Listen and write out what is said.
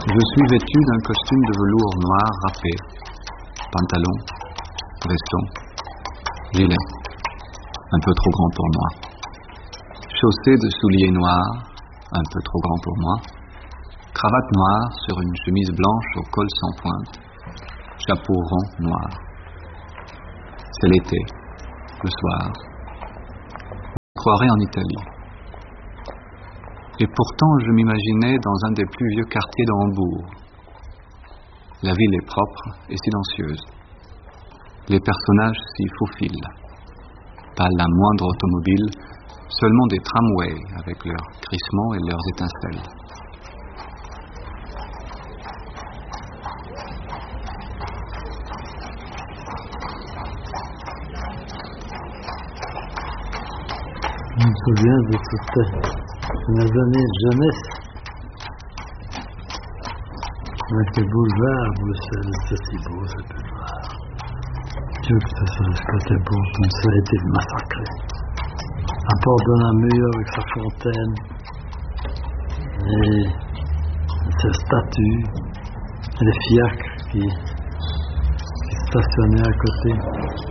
Je suis vêtu d'un costume de velours noir râpé, pantalon, veston, gilet, un peu trop grand pour moi, chaussée de souliers noirs, un peu trop grand pour moi, cravate noire sur une chemise blanche au col sans pointe, chapeau rond noir. C'est l'été, le soir. Je croirais en Italie. Et pourtant, je m'imaginais dans un des plus vieux quartiers de Hambourg. La ville est propre et silencieuse. Les personnages s'y faufilent. Pas la moindre automobile, seulement des tramways avec leurs crissements et leurs étincelles. Je me souviens de toutes mes années de jeunesse, avec les boulevards, Bruxelles, c'est si beau ce boulevard. Dieu que ça c'était beau, comme ça a été massacré. À Port de Namur avec sa fontaine, et ses statues, et les fiacres qui stationnaient à côté.